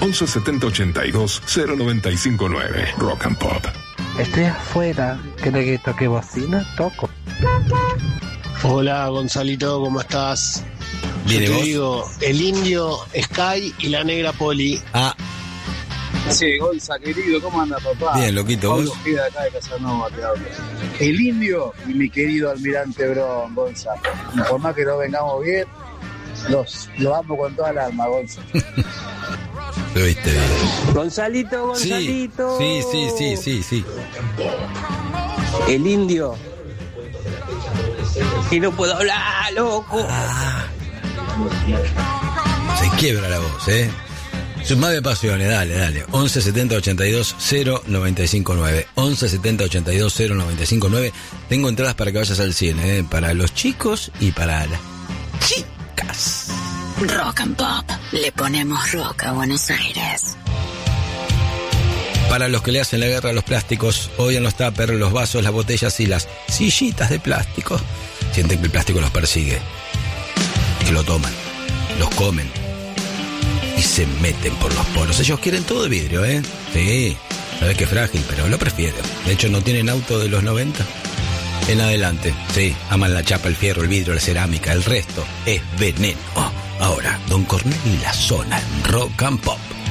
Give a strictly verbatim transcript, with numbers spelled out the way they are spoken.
once setenta ochenta y dos cero noventa y cinco nueve. Rock and Pop. Estoy afuera. ¿Quiere que toque bocina? Toco. Hola Gonzalito, ¿cómo estás? Bien, Yo te ¿y vos? digo, el indio Sky y la negra Poli. Ah, Sí, Gonza, querido, ¿cómo anda, papá? bien, loquito, Pablo vos. Ojeda, acá de Casanova, te hablo. El indio y mi querido almirante Bron, Gonza. Por más que no vengamos bien, los, los amo con toda el alma, Gonza. Lo viste bien. Gonzalito, Sí, Gonzalito. sí, sí, sí, sí, sí. El indio. Y no puedo hablar, loco. Ah. Se quiebra la voz, ¿eh? Sus más de pasiones, dale, dale. once setenta ochenta y dos cero noventa y cinco nueve. once setenta ochenta y dos cero noventa y cinco nueve. Tengo entradas para que vayas al cine, ¿eh? Para los chicos y para las chicas. Rock and Pop. Le ponemos rock a Buenos Aires. Para los que le hacen la guerra a los plásticos, odian los tuppers, los vasos, las botellas y las sillitas de plástico. Sienten que el plástico los persigue. Que lo toman, los comen y se meten por los poros. Ellos quieren todo de vidrio, ¿eh? Sí, sabes que es frágil, pero lo prefiero. De hecho, no tienen auto de los noventa en adelante. Sí, aman la chapa, el fierro, el vidrio, la cerámica. El resto es veneno. Ahora, Don Cornel y la zona en Rock and Pop.